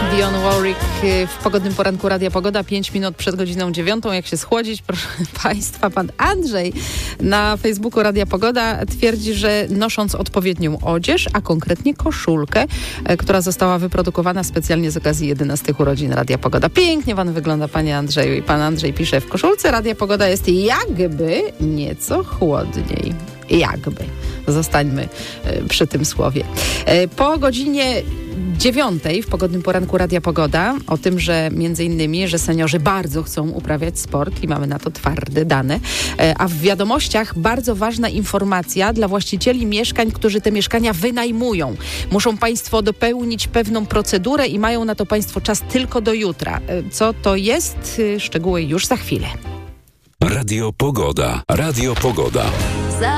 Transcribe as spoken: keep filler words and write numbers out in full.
Dionne Warwick w pogodnym poranku Radia Pogoda, pięć minut przed godziną dziewiątą. Jak się schłodzić, proszę Państwa, pan Andrzej na Facebooku Radia Pogoda twierdzi, że nosząc odpowiednią odzież, a konkretnie koszulkę, która została wyprodukowana specjalnie z okazji jedenastych urodzin Radia Pogoda. Pięknie pan wygląda, panie Andrzeju. I pan Andrzej pisze, w koszulce Radia Pogoda jest jakby nieco chłodniej. Jakby. Zostańmy przy tym słowie. Po godzinie dziewiątej w pogodnym poranku Radia Pogoda o tym, że między innymi, że seniorzy bardzo chcą uprawiać sport i mamy na to twarde dane. A w wiadomościach bardzo ważna informacja dla właścicieli mieszkań, którzy te mieszkania wynajmują. Muszą Państwo dopełnić pewną procedurę i mają na to Państwo czas tylko do jutra. Co to jest? Szczegóły już za chwilę. Radio Pogoda. Radio Pogoda.